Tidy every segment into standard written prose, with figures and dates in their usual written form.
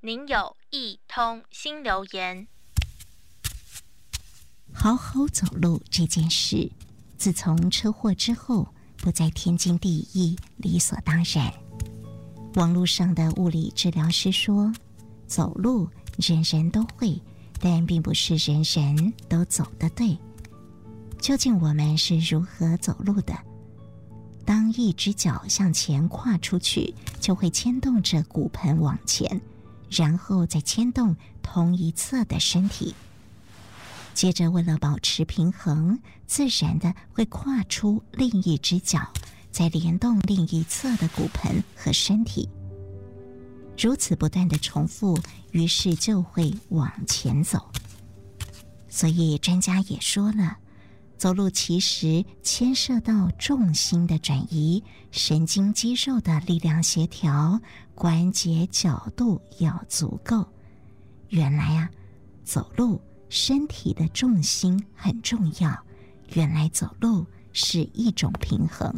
您有一通新留言。 好好走路这件事，自从车祸之后，不再天经地义、理所当然。网络上的物理治疗师说，走路人人都会，但并不是人人都走得对。究竟我们是如何走路的？当一只脚向前跨出去，就会牵动着骨盆往前，然后再牵动同一侧的身体。接着为了保持平衡，自然的会跨出另一只脚，再联动另一侧的骨盆和身体。如此不断的重复，于是就会往前走。所以专家也说了，走路其实牵涉到重心的转移、神经肌肉的力量协调、关节角度要足够。原来啊，走路身体的重心很重要，原来走路是一种平衡。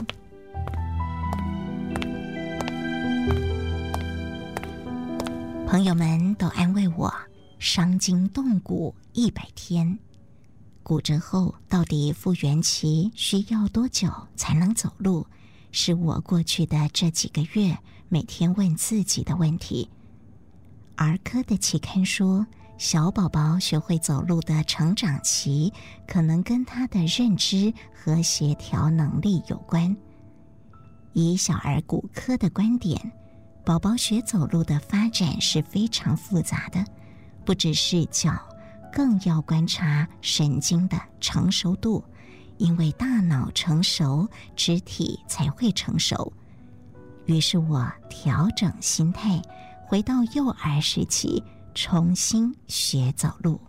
朋友们都安慰我，伤筋动骨100天。骨折后到底复原期需要多久才能走路，是我过去的这几个月每天问自己的问题。儿科的期刊说，小宝宝学会走路的成长期可能跟他的认知和协调能力有关。以小儿骨科的观点，宝宝学走路的发展是非常复杂的，不只是脚，更要观察神经的成熟度，因为大脑成熟，肢体才会成熟。于是我调整心态，回到幼儿时期，重新学走路。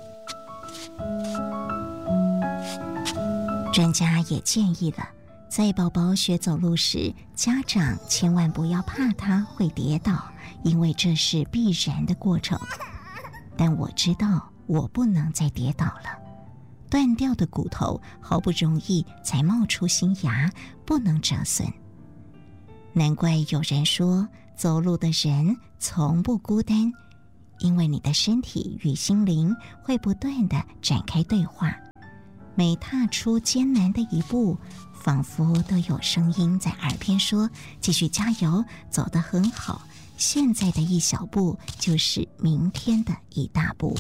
专家也建议了，在宝宝学走路时，家长千万不要怕他会跌倒，因为这是必然的过程。但我知道我不能再跌倒了，断掉的骨头好不容易才冒出新芽，不能折损。难怪有人说，走路的人从不孤单，因为你的身体与心灵会不断地展开对话。每踏出艰难的一步，仿佛都有声音在耳边说，继续加油，走得很好，现在的一小步就是明天的一大步。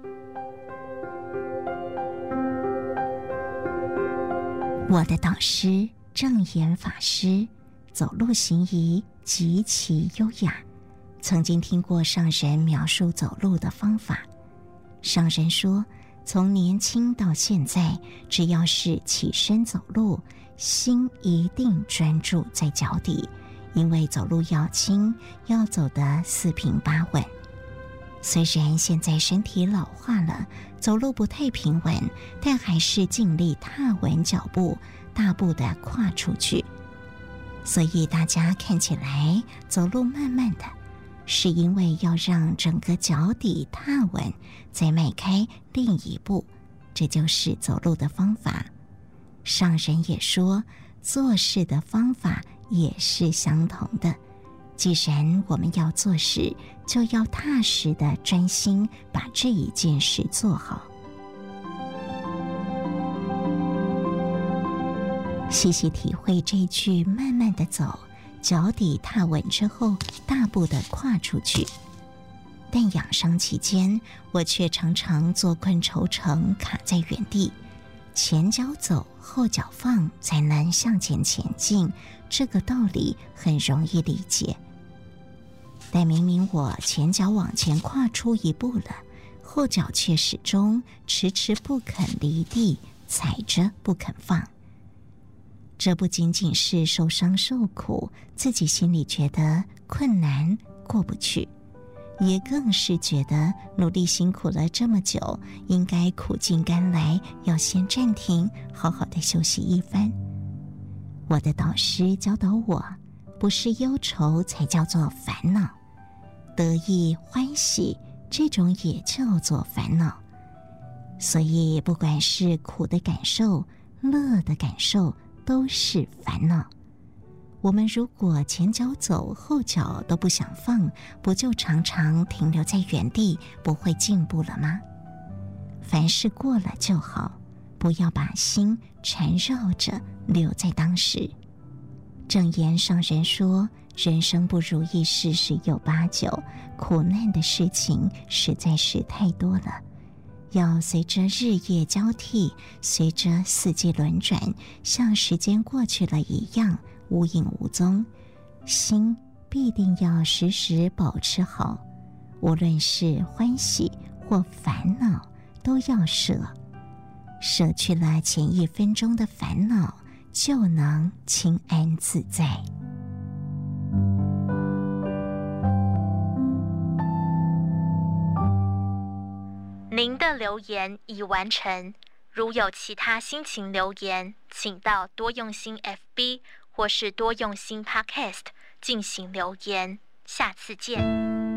我的导师正言法师走路行仪极其优雅，曾经听过上人描述走路的方法。上人说，从年轻到现在，只要是起身走路，心一定专注在脚底，因为走路要轻，要走得四平八稳。虽然现在身体老化了，走路不太平稳，但还是尽力踏稳脚步，大步地跨出去。所以大家看起来走路慢慢的，是因为要让整个脚底踏稳，再迈开另一步，这就是走路的方法。上人也说，做事的方法也是相同的。既然我们要做事，就要踏实的专心把这一件事做好。细细体会这句慢慢的走，脚底踏稳之后，大步的跨出去。但养伤期间，我却常常坐困愁城，卡在原地，前脚走，后脚放，才能向前前进。这个道理很容易理解，但明明我前脚往前跨出一步了，后脚却始终迟迟不肯离地，踩着不肯放。这不仅仅是受伤受苦，自己心里觉得困难过不去，也更是觉得努力辛苦了这么久，应该苦尽甘来，要先暂停，好好的休息一番。我的导师教导我，不是忧愁才叫做烦恼，得意欢喜这种也叫做烦恼。所以不管是苦的感受、乐的感受，都是烦恼。 我们如果前脚走，后脚都不想放，不就常常停留在原地，不会进步了吗？凡事过了就好，不要把心缠绕着留在当时。正言上人说，人生不如意事十有八九，苦难的事情实在是太多了，要随着日夜交替，随着四季轮转，像时间过去了一样无影无踪。心必定要时时保持好，无论是欢喜或烦恼都要舍去了前1分钟的烦恼，就能清安自在。 您的留言已完成，如有其他心情留言，请到多用心 FB 或是多用心 Podcast 进行留言。下次见。